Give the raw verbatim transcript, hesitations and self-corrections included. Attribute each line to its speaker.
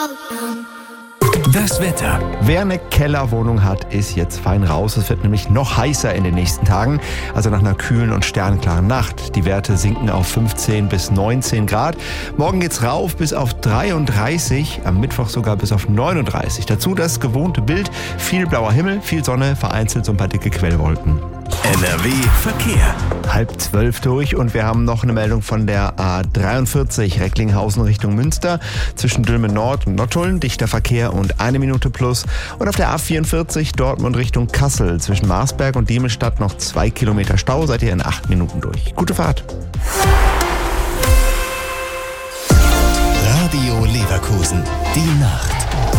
Speaker 1: Das Wetter.
Speaker 2: Wer eine Kellerwohnung hat, ist jetzt fein raus. Es wird nämlich noch heißer in den nächsten Tagen. Also nach einer kühlen und sternklaren Nacht. Die Werte sinken auf fünfzehn bis neunzehn Grad. Morgen geht's rauf bis auf dreiunddreißig. Am Mittwoch sogar bis auf neununddreißig. Dazu das gewohnte Bild. Viel blauer Himmel, viel Sonne, vereinzelt so ein paar dicke Quellwolken.
Speaker 1: N R W Verkehr.
Speaker 2: Halb zwölf durch und wir haben noch eine Meldung von der A dreiundvierzig Recklinghausen Richtung Münster. Zwischen Dülmen Nord und Nottuln dichter Verkehr und eine Minute plus. Und auf der A vierundvierzig Dortmund Richtung Kassel. Zwischen Marsberg und Diemelstadt noch zwei Kilometer Stau. Seid ihr in acht Minuten durch. Gute Fahrt.
Speaker 1: Radio Leverkusen. Die Nacht.